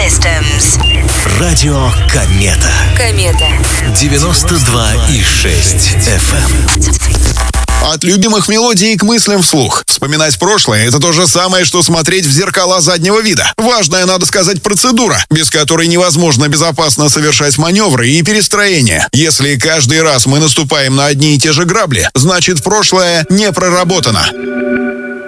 Systems. Радио Комета. Комета. 92,6 FM. От любимых мелодий к мыслям вслух. Вспоминать прошлое — это то же самое, что смотреть в зеркала заднего вида. Важная, надо сказать, процедура, без которой невозможно безопасно совершать маневры и перестроения. Если каждый раз мы наступаем на одни и те же грабли, значит, прошлое не проработано.